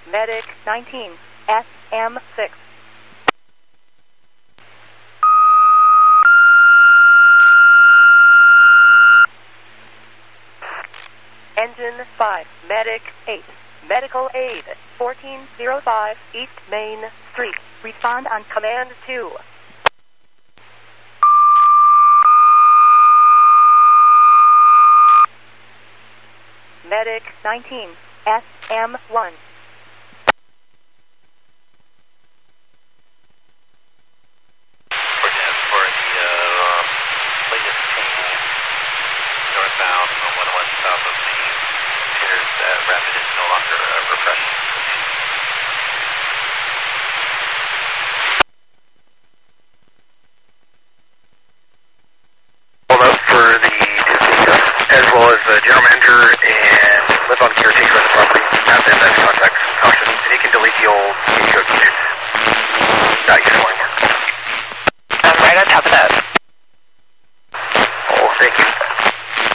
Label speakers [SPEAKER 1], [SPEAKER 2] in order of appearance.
[SPEAKER 1] Medic 19, SM6. Engine 5, Medic 8, Medical Aid 1405 East Main Street. Respond on Command 2. Medic 19, SM1.
[SPEAKER 2] Coordinates for the latest change northbound on 101 south of the appears that Rapid is no longer refreshed.